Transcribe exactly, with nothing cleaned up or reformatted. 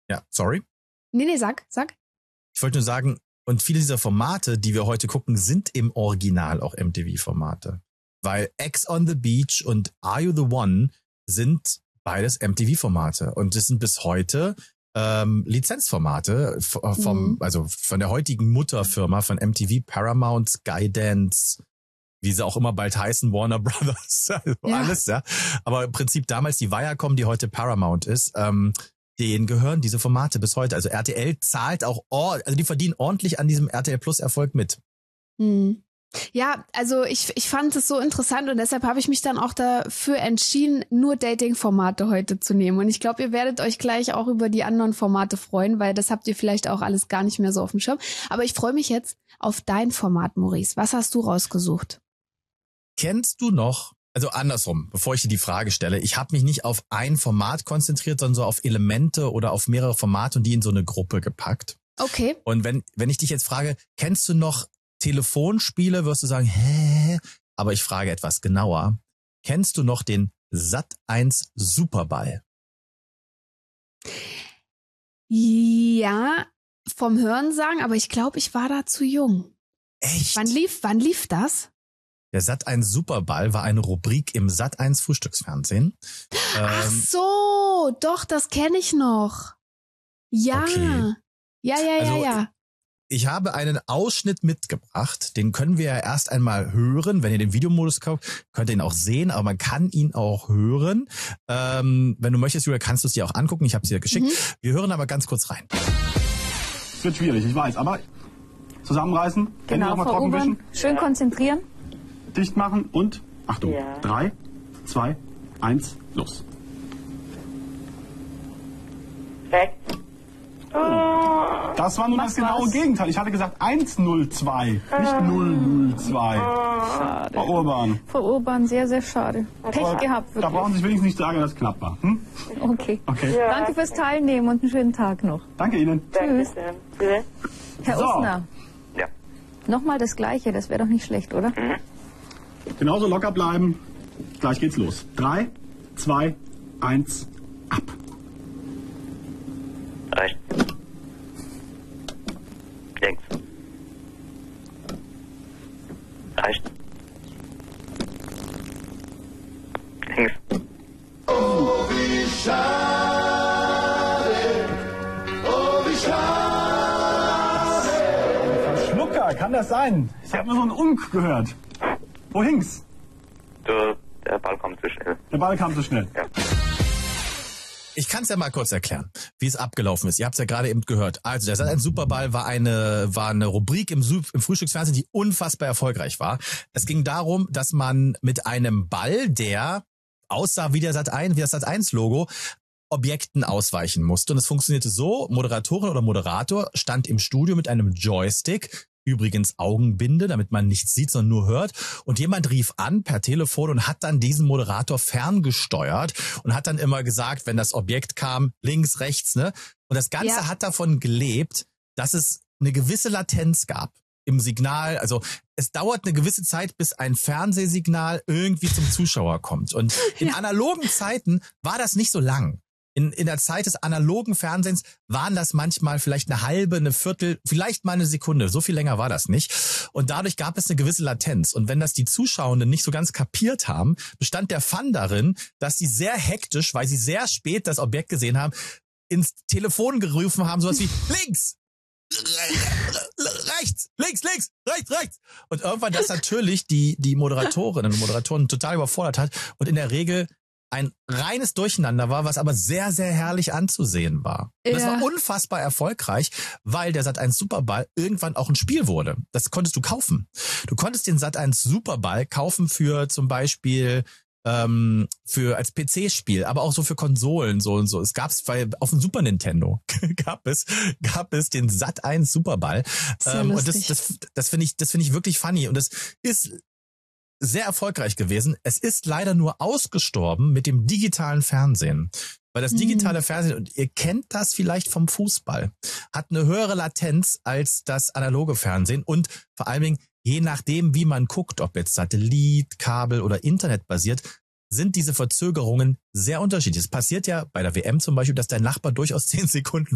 Ja, sorry. Nee, nee, sag, sag. Ich wollte nur sagen, und viele dieser Formate, die wir heute gucken, sind im Original auch M T V-Formate. Weil Ex on the Beach und Are You the One sind beides M T V-Formate. Und das sind bis heute ähm, Lizenzformate vom, mhm. also von der heutigen Mutterfirma von M T V, Paramount, Skydance, wie sie auch immer bald heißen, Warner Brothers, also ja. alles, ja. Aber im Prinzip damals die Viacom, die heute Paramount ist, ähm, denen gehören diese Formate bis heute. Also R T L zahlt auch, also die verdienen ordentlich an diesem R T L Plus Erfolg mit. Mhm. Ja, also ich ich fand es so interessant und deshalb habe ich mich dann auch dafür entschieden, nur Dating-Formate heute zu nehmen. Und ich glaube, ihr werdet euch gleich auch über die anderen Formate freuen, weil das habt ihr vielleicht auch alles gar nicht mehr so auf dem Schirm. Aber ich freue mich jetzt auf dein Format, Maurice. Was hast du rausgesucht? Kennst du noch, also andersrum, bevor ich dir die Frage stelle, ich habe mich nicht auf ein Format konzentriert, sondern so auf Elemente oder auf mehrere Formate und die in so eine Gruppe gepackt. Okay. Und wenn wenn ich dich jetzt frage, kennst du noch Telefonspiele, wirst du sagen, hä? Aber ich frage etwas genauer. Kennst du noch den Sat eins Superball? Ja, vom Hörensagen, aber ich glaube, ich war da zu jung. Echt? Wann lief, wann lief das? Der Sat eins Superball war eine Rubrik im Sat eins Frühstücksfernsehen. Ach so, doch, das kenne ich noch. Ja. Okay. Ja, ja, also, ja, ja. Ich habe einen Ausschnitt mitgebracht, den können wir ja erst einmal hören. Wenn ihr den Videomodus kauft, könnt ihr ihn auch sehen, aber man kann ihn auch hören. Ähm, wenn du möchtest, Julia, kannst du es dir auch angucken. Ich habe es dir geschickt. Mhm. Wir hören aber ganz kurz rein. Es wird schwierig, ich weiß, aber zusammenreißen, genau, Hände nochmal trocken wischen. Schön konzentrieren. Dicht machen und, Achtung, ja. drei, zwei, eins, los. Weg. Das war nun das genaue was? Gegenteil. Ich hatte gesagt eins null zwei, nicht null null zwei. Schade. Frau Urban. Frau Urban, sehr, sehr schade. Pech Aber gehabt, wirklich. Da brauchen Sie sich wenigstens nicht sagen, dass es knapp war. Hm? Okay. okay. Ja. Danke fürs Teilnehmen und einen schönen Tag noch. Danke Ihnen. Tschüss. Danke. Herr so. Usner. Ja. Nochmal das Gleiche, das wäre doch nicht schlecht, oder? Mhm. Genauso locker bleiben. Gleich geht's los. Drei, zwei, eins, ab. Rechts. Links. Rechts. Links. Oh, wie schade. Oh, wie schade. Verschlucker, kann das sein? Ich habe nur so einen Unk gehört. Wo hing's? Du, der Ball kam zu schnell. Der Ball kam zu schnell. Ja. Ich kann es ja mal kurz erklären, wie es abgelaufen ist. Ihr habt es ja gerade eben gehört. Also der Sat eins Superball war eine war eine Rubrik im, im Frühstücksfernsehen, die unfassbar erfolgreich war. Es ging darum, dass man mit einem Ball, der aussah wie der Sat eins, wie das Sat eins Logo, Objekten ausweichen musste. Und es funktionierte so: Moderatorin oder Moderator stand im Studio mit einem Joystick. Übrigens Augenbinde, damit man nichts sieht, sondern nur hört. Und jemand rief an per Telefon und hat dann diesen Moderator ferngesteuert und hat dann immer gesagt, wenn das Objekt kam, links, rechts, ne? Und das Ganze ja. hat davon gelebt, dass es eine gewisse Latenz gab im Signal. Also es dauert eine gewisse Zeit, bis ein Fernsehsignal irgendwie zum Zuschauer kommt. Und in ja. analogen Zeiten war das nicht so lang. In, in der Zeit des analogen Fernsehens waren das manchmal vielleicht eine halbe, eine Viertel, vielleicht mal eine Sekunde. So viel länger war das nicht. Und dadurch gab es eine gewisse Latenz. Und wenn das die Zuschauenden nicht so ganz kapiert haben, bestand der Fun darin, dass sie sehr hektisch, weil sie sehr spät das Objekt gesehen haben, ins Telefon gerufen haben, sowas wie links, rechts, links, links, rechts, rechts. Und irgendwann das natürlich die, die Moderatorinnen und Moderatoren total überfordert hat und in der Regel ein reines Durcheinander war, was aber sehr, sehr herrlich anzusehen war. Und das ja. war unfassbar erfolgreich, weil der Sat eins Superball irgendwann auch ein Spiel wurde. Das konntest du kaufen. Du konntest den Sat eins Superball kaufen für zum Beispiel ähm, für als P C-Spiel, aber auch so für Konsolen so und so. Es gab's weil auf dem Super Nintendo gab es gab es den Sat eins Superball ähm, und das das das finde ich das finde ich wirklich funny und das ist sehr erfolgreich gewesen. Es ist leider nur ausgestorben mit dem digitalen Fernsehen. Weil das digitale mhm. Fernsehen, und ihr kennt das vielleicht vom Fußball, hat eine höhere Latenz als das analoge Fernsehen und vor allen Dingen, je nachdem, wie man guckt, ob jetzt Satellit, Kabel oder Internet basiert, sind diese Verzögerungen sehr unterschiedlich. Es passiert ja bei der W M zum Beispiel, dass der Nachbar durchaus zehn Sekunden